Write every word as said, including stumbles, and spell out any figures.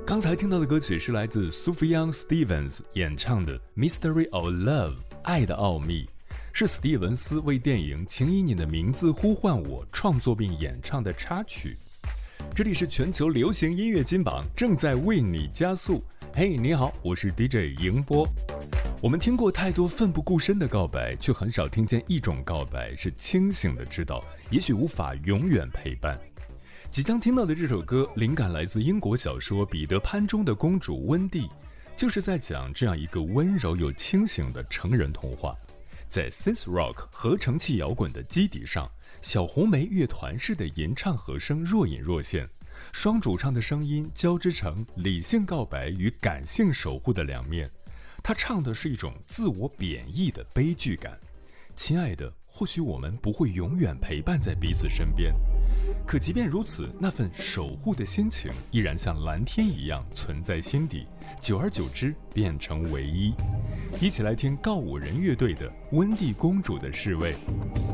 刚才听到的歌曲是来自 Sufjan Stevens 演唱的 Mystery of Love 爱的奥秘，是史蒂文斯为电影请以你的名字呼唤我创作并演唱的插曲。这里是全球流行音乐金榜，正在为你加速。嘿、hey, 你好，我是 D J 迎波。我们听过太多奋不顾身的告白，却很少听见一种告白是清醒的知道也许无法永远陪伴。即将听到的这首歌灵感来自英国小说《彼得潘》中的公主温蒂，就是在讲这样一个温柔又清醒的成人童话。在 synth rock 合成器摇滚的基底上，小红莓乐团式的吟唱和声若隐若现，双主唱的声音交织成理性告白与感性守护的两面。他唱的是一种自我贬义的悲剧感。亲爱的，或许我们不会永远陪伴在彼此身边，可即便如此，那份守护的心情依然像蓝天一样存在心底，久而久之变成唯一。一起来听告五人乐队的《温蒂公主的侍卫》。